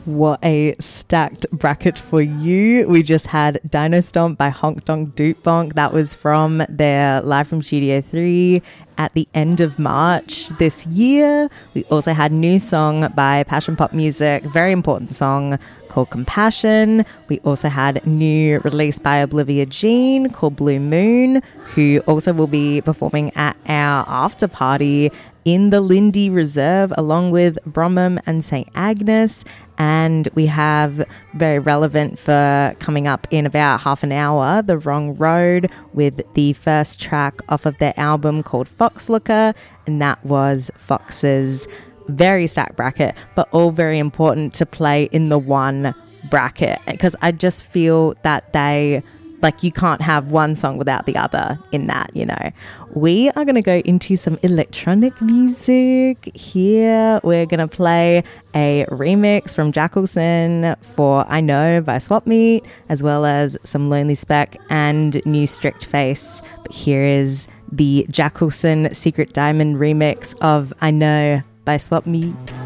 What a stacked bracket for you. We just had Dino Stomp by Honk Donk Doot Bonk. That was from their Live from Studio 3 at the end of March this year. We also had new song by Passion Pop Music, very important song called Compassion. We also had new release by Olivia Jean called Blue Moon, who also will be performing at our after party in the Lindy Reserve along with Bromham and St. Agnes. And we have, very relevant for coming up in about half an hour, The Wrong Road with the first track off of their album called Fox Looker, and that was Fox's very stacked bracket, but all very important to play in the one bracket, because I just feel that you can't have one song without the other in that, We are going to go into some electronic music here. We're going to play a remix from Jackelson for I Know by Swap Meet, as well as some Lonely Spec and new Strict Face. But here is the Jackelson Secret Diamond remix of I Know by Swap Meet.